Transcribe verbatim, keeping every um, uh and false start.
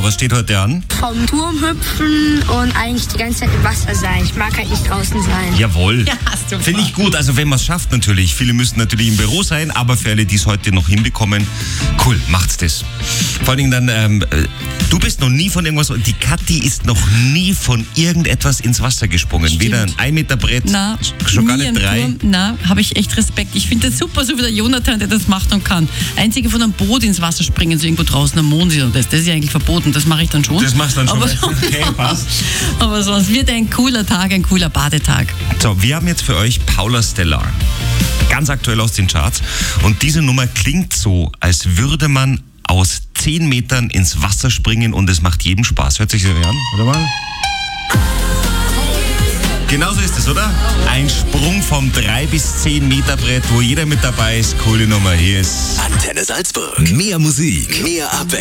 Genau, was steht heute an? Vom Turm hüpfen und eigentlich die ganze Zeit im Wasser sein. Ich mag halt nicht draußen sein. Jawohl. Ja, super. Finde ich gut, also wenn man es schafft natürlich. Viele müssen natürlich im Büro sein, aber für alle, die es heute noch hinbekommen, cool, macht's das. Vor allen Dingen dann, ähm, du bist noch nie von irgendwas, die Kathi ist noch nie von irgendetwas ins Wasser gesprungen. Stimmt. Weder ein ein Meter Brett, Na, schon gar nie nicht im drei. Turm. Na, habe ich echt Respekt. Ich finde das super, so wie der Jonathan, der das macht und kann. Einzige von einem Boot ins Wasser springen, so irgendwo draußen am Mond ist und das, das ist ja eigentlich verboten. Das mache ich dann schon. Das machst du dann schon. Aber, Okay, passt. aber sonst wird ein cooler Tag, ein cooler Badetag. So, wir haben jetzt für euch Paula Stellar. Ganz aktuell aus den Charts. Und diese Nummer klingt so, als würde man aus zehn Metern ins Wasser springen und es macht jedem Spaß. Hört sich so an, oder mal? Genauso ist es, oder? Ein Sprung vom drei bis zehn Meter Brett, wo jeder mit dabei ist. Coole Nummer, hier ist Antenne Salzburg. Mehr Musik, mehr Abwechslung.